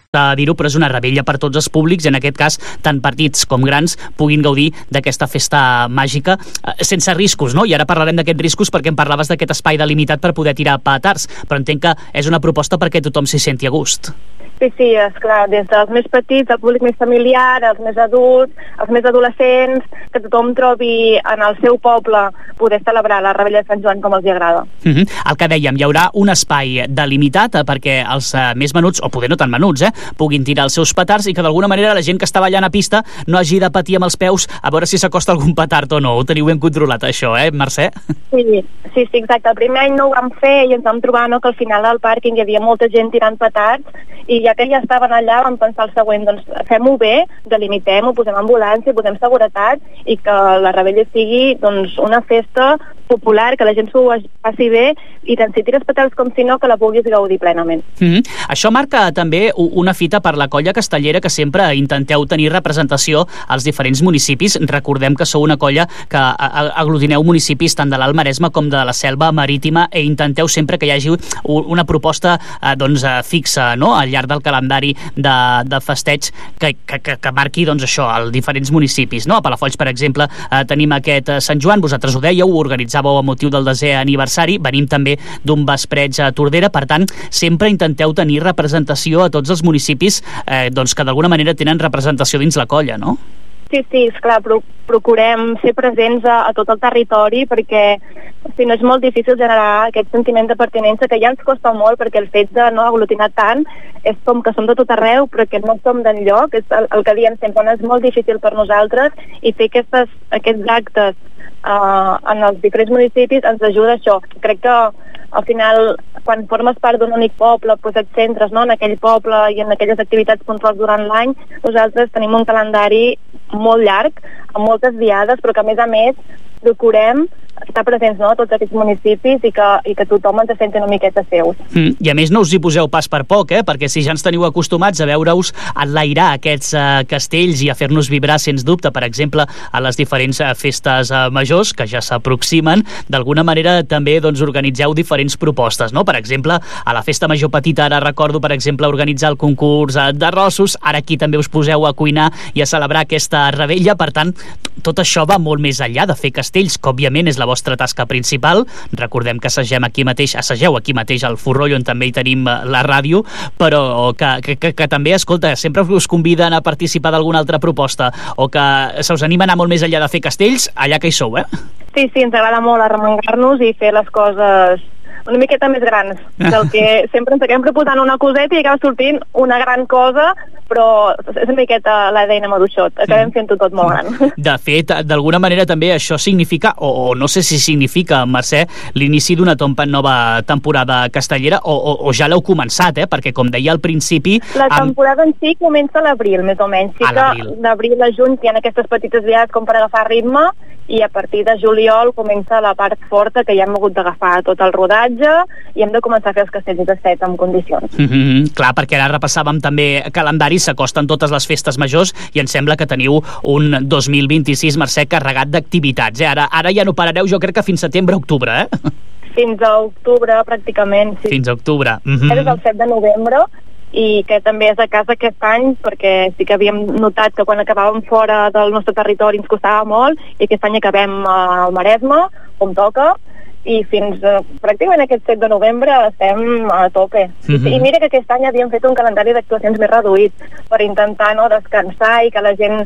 dir-ho, però és una revetlla per tots els públics i en aquest cas tant petits com grans puguin gaudir d'aquesta festa màgica sense riscos, no? I ara parlarem d'aquests riscos perquè em parlaves d'aquest espai delimitat per poder tirar petards, però entenc que és una proposta perquè tothom s'hi senti a gust. Sí, esclar, des dels més petits, el públic més familiar, els més adults, els més adolescents, que tothom trobi en el seu poble poder celebrar la Revetlla de Sant Joan com els agrada. El que dèiem, hi haurà un espai delimitat perquè els més menuts, o poder no tan menuts, puguin tirar els seus petards i que d'alguna manera la gent que està ballant a pista no hagi de patir amb els peus a veure si s'acosta algun petard o no. Ho teniu ben controlat, això, Mercè? Sí, exacte. El primer any no ho vam fer i ens vam trobar que al final del pàrquing hi havia molta gent tirant petards i ja que ja estaven allà vam pensar el següent, doncs fem-ho bé, delimitem-ho, posem ambulància, posem seguretat i que la Revetlla sigui una festa popular, que la gent s'ho passi bé i tant si tires petards com si no, que la puguis gaudir plenament. Això marca també una fita per la colla castellera que sempre intenteu tenir representació als diferents municipis. Recordem que sou una colla que aglutineu municipis tant de l'Alt Maresme com de la Selva Marítima i intenteu sempre que hi hagi una proposta fixa, no?, al llarg del calendari de festeig que marqui això, als diferents municipis, no? A Palafolls, per exemple, tenim aquest Sant Joan, vosaltres ho dèieu, ho organitzàveu a motiu del 10è aniversari, venim també d'un vespreig a Tordera, per tant, sempre intenteu tenir representació a tots els municipis que d'alguna manera tenen representació dins la colla, no? Sí, esclar, procurem ser presents a tot el territori perquè si no és molt difícil generar aquest sentiment de pertinença que ja ens costa molt perquè el fet de no aglutinar tant és com que som de tot arreu però que no som d'enlloc, és el que diem sempre, és molt difícil per nosaltres i fer aquests actes en els diferents municipis ens ajuda a això. Crec que al final, quan formes part d'un únic poble, et centres en aquell poble i en aquelles activitats puntuals durant l'any, nosaltres tenim un calendari molt llarg, amb moltes diades, però que a més procurem estar presents a tots aquests municipis i que tothom ens senti una miqueta seus. I a més no us hi poseu pas per poc, perquè si ja ens teniu acostumats a veure-us enlairar aquests castells i a fer-nos vibrar, sens dubte, per exemple, a les diferents festes majors que ja s'aproximen, d'alguna manera també organitzeu diferents propostes, no? Per exemple, a la festa major petita ara recordo, per exemple, organitzar el concurs d'arrossos, ara aquí també us poseu a cuinar i a celebrar aquesta revetlla, per tant, tot això va molt més enllà de fer castells, que òbviament és la vostra tasca principal. Recordem que assageu aquí mateix al Forroll, on també hi tenim la ràdio, però que també, escolta, sempre us conviden a participar d'alguna altra proposta o que se us anima a anar molt més enllà de fer castells, allà que hi sou, Sí, ens agrada molt arremangar-nos i fer les coses una miqueta més grans del que sempre ens acabem proposant una coseta i acaba sortint una gran cosa, però és una miqueta l'ADN maduixot, acabem fent-ho tot molt gran. De fet, d'alguna manera també això significa, o no sé si significa, Mercè, l'inici d'una nova temporada castellera, o ja l'heu començat, perquè com deia al principi... La temporada en si comença a l'abril, més o menys. Sí que d'abril a juny hi ha aquestes petites diades com per agafar ritme i a partir de juliol comença la part forta que ja hem hagut d'agafar tot el rodatge i hem de començar a fer els castells de set en condicions. Clar, perquè ara repassàvem també calendaris, s'acosten totes les festes majors i em sembla que teniu un 2026, Mercè, carregat d'activitats. Ara ja no parareu, jo crec que fins setembre-octubre, Fins a octubre, pràcticament, sí. Fins a octubre. És el 7 de novembre i que també és a casa aquest any perquè sí que havíem notat que quan acabàvem fora del nostre territori ens costava molt i aquest any acabem al Maresme, com toca, i fins pràcticament aquest 7 de novembre estem a tope. I mira que aquest any havíem fet un calendari d'actuacions més reduït per intentar descansar i que la gent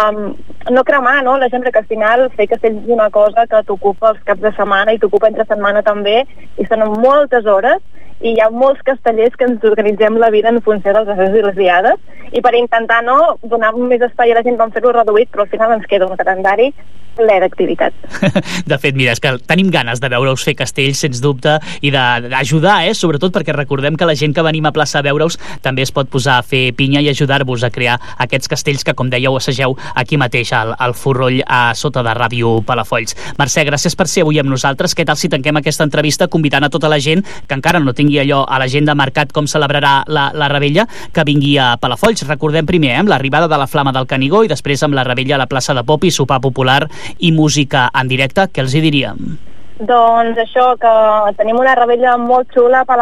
no cremar, la gent, que al final fer castells és una cosa que t'ocupa els caps de setmana i t'ocupa entre setmana també i són moltes hores i hi ha molts castellers que ens organitzem la vida en funció dels assajos i les diades i per intentar donar més espai a la gent vam fer-ho reduït, però al final ens queda un calendari ple d'activitat. De fet, mira, és que tenim ganes de veure-us fer castells, sens dubte, i d'ajudar, sobretot perquè recordem que la gent que venim a plaça a veure-us també es pot posar a fer pinya i ajudar-vos a crear aquests castells que, com dèieu, assageu aquí mateix al Forroll a sota de Ràdio Palafolls. Mercè, gràcies per ser avui amb nosaltres. Què tal si tanquem aquesta entrevista convidant a tota la gent que encara no tingui allò a l'agenda marcat com celebrarà la revetlla, que vingui a Palafolls. Recordem primer amb l'arribada de la Flama del Canigó i després amb la revetlla a la plaça de Popi, sopar popular i música en directe. Què els hi diríem? Doncs això, que tenim una revetlla molt xula a